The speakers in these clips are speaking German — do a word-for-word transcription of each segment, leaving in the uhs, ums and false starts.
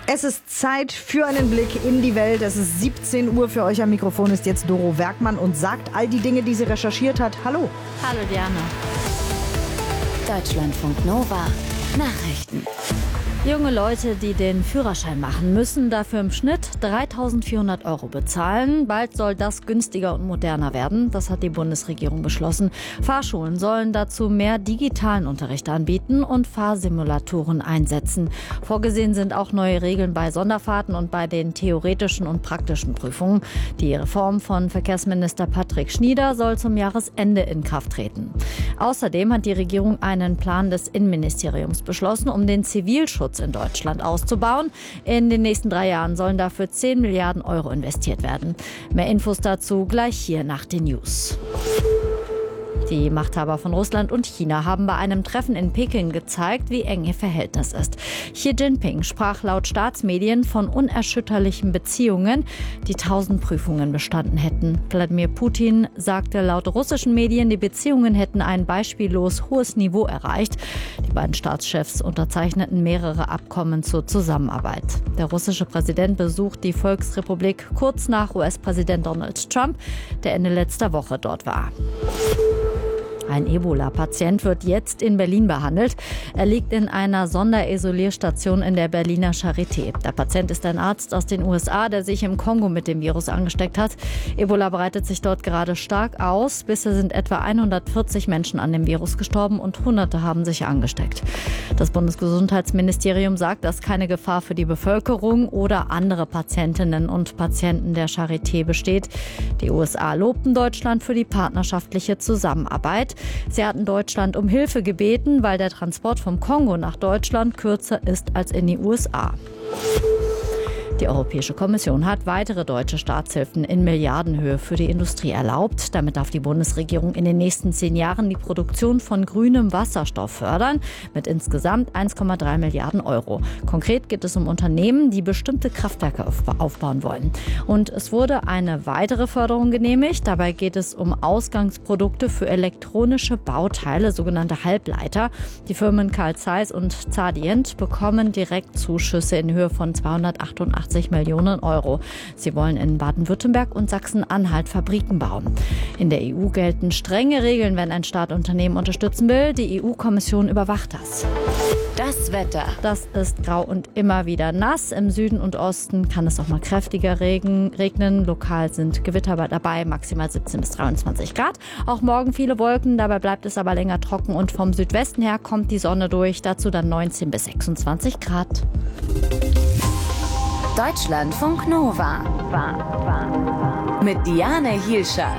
Es ist Zeit für einen Blick in die Welt. Es ist siebzehn Uhr. Für euch am Mikrofon ist jetzt Doro Werkmann und sagt all die Dinge, die sie recherchiert hat. Hallo. Hallo Diana. Deutschlandfunk Nova. Nachrichten. Junge Leute, die den Führerschein machen, müssen dafür im Schnitt dreitausendvierhundert Euro bezahlen. Bald soll das günstiger und moderner werden. Das hat die Bundesregierung beschlossen. Fahrschulen sollen dazu mehr digitalen Unterricht anbieten und Fahrsimulatoren einsetzen. Vorgesehen sind auch neue Regeln bei Sonderfahrten und bei den theoretischen und praktischen Prüfungen. Die Reform von Verkehrsminister Patrick Schnieder soll zum Jahresende in Kraft treten. Außerdem hat die Regierung einen Plan des Innenministeriums beschlossen, um den Zivilschutz in Deutschland auszubauen. In den nächsten drei Jahren sollen dafür zehn Milliarden Euro investiert werden. Mehr Infos dazu gleich hier nach den News. Die Machthaber von Russland und China haben bei einem Treffen in Peking gezeigt, wie eng ihr Verhältnis ist. Xi Jinping sprach laut Staatsmedien von unerschütterlichen Beziehungen, die tausend Prüfungen bestanden hätten. Wladimir Putin sagte laut russischen Medien, die Beziehungen hätten ein beispiellos hohes Niveau erreicht. Die beiden Staatschefs unterzeichneten mehrere Abkommen zur Zusammenarbeit. Der russische Präsident besucht die Volksrepublik kurz nach U S-Präsident Donald Trump, der Ende letzter Woche dort war. Ein Ebola-Patient wird jetzt in Berlin behandelt. Er liegt in einer Sonderisolierstation in der Berliner Charité. Der Patient ist ein Arzt aus den U S A, der sich im Kongo mit dem Virus angesteckt hat. Ebola breitet sich dort gerade stark aus. Bisher sind etwa hundertvierzig Menschen an dem Virus gestorben und Hunderte haben sich angesteckt. Das Bundesgesundheitsministerium sagt, dass keine Gefahr für die Bevölkerung oder andere Patientinnen und Patienten der Charité besteht. Die U S A lobten Deutschland für die partnerschaftliche Zusammenarbeit. Sie hatten Deutschland um Hilfe gebeten, weil der Transport vom Kongo nach Deutschland kürzer ist als in die U S A. Die Europäische Kommission hat weitere deutsche Staatshilfen in Milliardenhöhe für die Industrie erlaubt. Damit darf die Bundesregierung in den nächsten zehn Jahren die Produktion von grünem Wasserstoff fördern mit insgesamt eins Komma drei Milliarden Euro. Konkret geht es um Unternehmen, die bestimmte Kraftwerke aufbauen wollen. Und es wurde eine weitere Förderung genehmigt. Dabei geht es um Ausgangsprodukte für elektronische Bauteile, sogenannte Halbleiter. Die Firmen Carl Zeiss und Zadient bekommen direkt Zuschüsse in Höhe von zweihundertachtundachtzig Millionen Euro. Sie wollen in Baden-Württemberg und Sachsen-Anhalt Fabriken bauen. In der E U gelten strenge Regeln, wenn ein Staat Unternehmen unterstützen will. Die E U-Kommission überwacht das. Das Wetter. Das ist grau und immer wieder nass. Im Süden und Osten kann es auch mal kräftiger regen, regnen. Lokal sind Gewitter dabei, maximal siebzehn bis dreiundzwanzig Grad. Auch morgen viele Wolken, dabei bleibt es aber länger trocken und vom Südwesten her kommt die Sonne durch. Dazu dann neunzehn bis sechsundzwanzig Grad. Deutschlandfunk Nova. Mit Diane Hielscher.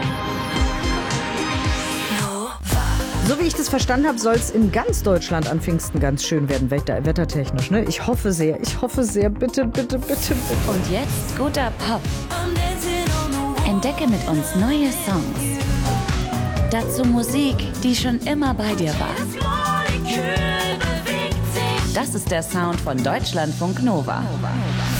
So wie ich das verstanden habe, soll es in ganz Deutschland an Pfingsten ganz schön werden, wetter- wettertechnisch. Ne? Ich hoffe sehr, ich hoffe sehr. Bitte, bitte, bitte, bitte. Und jetzt guter Pop. Entdecke mit uns neue Songs. Dazu Musik, die schon immer bei dir war. Das ist der Sound von Deutschlandfunk Nova.